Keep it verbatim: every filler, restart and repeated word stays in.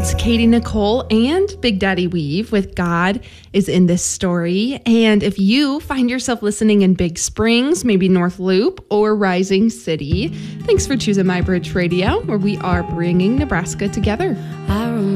It's Katie Nicole and Big Daddy Weave with God is in This Story. And if you find yourself listening in Big Springs, maybe North Loop or Rising City, thanks for choosing My Bridge Radio, where we are bringing Nebraska together. I remember